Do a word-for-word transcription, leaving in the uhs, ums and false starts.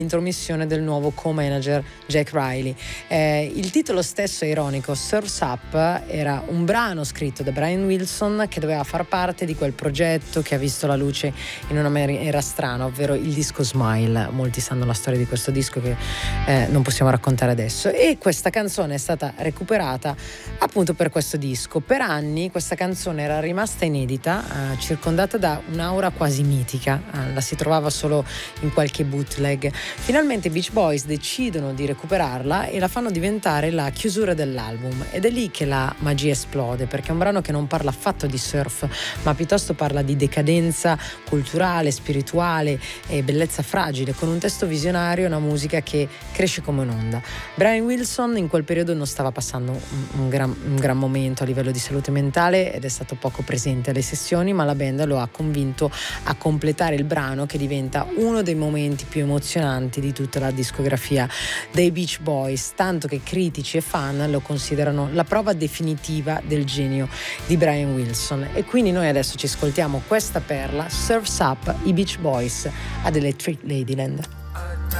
intromissione del nuovo co-manager Jack Riley. Eh, il titolo stesso è ironico, Surf's Up era un brano scritto da Brian Wilson che doveva far parte di quel progetto che ha visto la luce in una maniera strana, ovvero il disco Smile. Molti sanno la storia di questo disco che eh, non possiamo raccontare adesso, e questa canzone è stata recuperata appunto per questo disco. Per anni questa canzone era rimasta inedita, eh, circondata da un'aura quasi mitica, eh, la si trovava solo in qualche bootleg. Finalmente i Beach Boys decidono di recuperarla e la fanno diventare la chiusura dell'album, ed è lì che la magia esplode, perché è un brano che non parla affatto di surf, ma piuttosto parla di decadenza culturale, spirituale e bellezza fragile, con un testo visionario e una musica che cresce come un'onda. Brian Wilson in quel periodo non stava passando un, un, gran, un gran momento a livello di salute mentale ed è stato poco presente alle sessioni, ma la band lo ha convinto a completare il brano, che diventa uno dei momenti più emozionanti di tutta la discografia dei Beach Boys, tanto che critici e fan lo considerano la prova definitiva del genio di Brian Wilson. E quindi noi adesso ci ascoltiamo questa perla, Surf's Up, i Beach Boys ad Electric Ladyland.